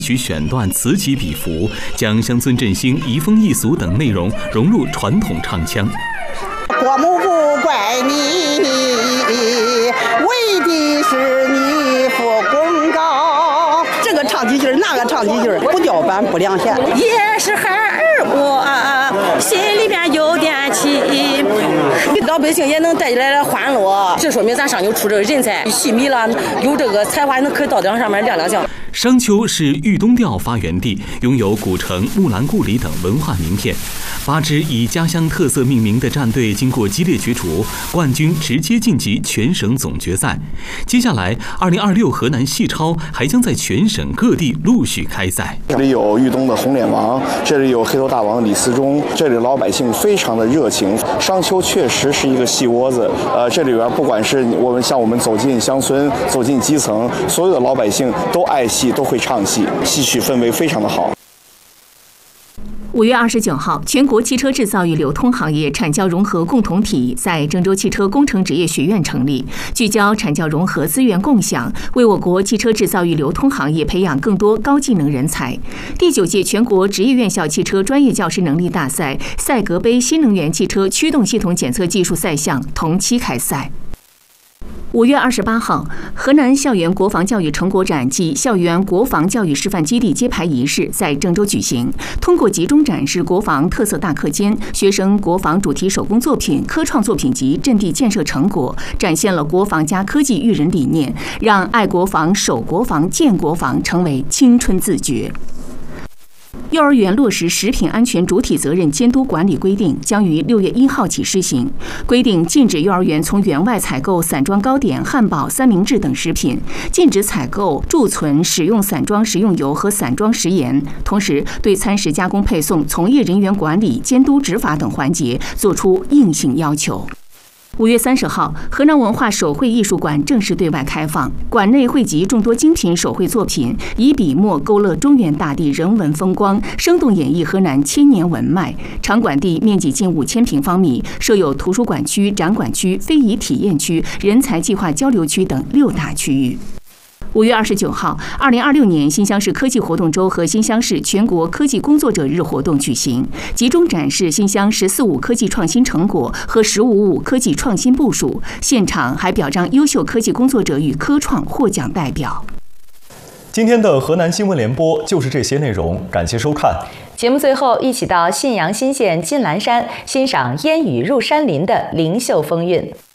曲选段此起彼伏，将乡村振兴、移风易俗等内容融入传统唱腔。 国母不怪你，为的是你父功高。这个唱几句，那个唱几句，不掉板不亮弦。 也是孩儿我心里边有点气，老百姓也能带来了欢乐。这说明咱上丘出这个人才，细密了，有这个才华，能可以到顶上面亮亮相。 商丘是豫东调发源地，拥有古城、木兰故里等文化名片。8支以家乡特色命名的战队经过激烈角逐，冠军直接晋级全省总决赛。接下来，2026河南戏超还将在全省各地陆续开赛。 这里有豫东的红脸王，这里有黑头大王李思忠，这里老百姓非常的热情。商丘确实是一个戏窝子，这里边不管是我们走进乡村、走进基层，所有的老百姓都爱戏，都会唱戏，戏曲氛围非常的好。 5月29号，全国汽车制造与流通行业产教融合共同体在郑州汽车工程职业学院成立，聚焦产教融合资源共享，为我国汽车制造与流通行业培养更多高技能人才。第9届全国职业院校汽车专业教师能力大赛赛格杯新能源汽车驱动系统检测技术赛项同期开赛。5月28号，河南校园国防教育成果展暨校园国防教育示范基地揭牌仪式在郑州举行。通过集中展示国防特色大课间、学生国防主题手工作品、科创作品及阵地建设成果，展现了国防加科技育人理念，让爱国防、守国防、建国防成为青春自觉。幼儿园落实食品安全主体责任监督管理规定将于6月1号起施行。规定禁止幼儿园从园外采购散装糕点、汉堡、三明治等食品，禁止采购、贮存、使用散装食用油和散装食盐。同时，对餐食加工配送从业人员管理、监督执法等环节作出硬性要求。5月30号，河南文化手绘艺术馆正式对外开放。馆内汇集众多精品手绘作品，以笔墨勾勒中原大地人文风光，生动演绎河南千年文脉。场馆地面积近5000平方米，设有图书馆区、展馆区、非遗体验区、人才计划交流区等6大区域。5月29号，2026年新乡市科技活动周和新乡市全国科技工作者日活动举行，集中展示新乡“14+5”科技创新成果和“15+5”科技创新部署。现场还表彰优秀科技工作者与科创获奖代表。 今天的河南新闻联播就是这些内容，感谢收看。 节目最后，一起到信阳新县金兰山欣赏烟雨入山林的灵秀风韵。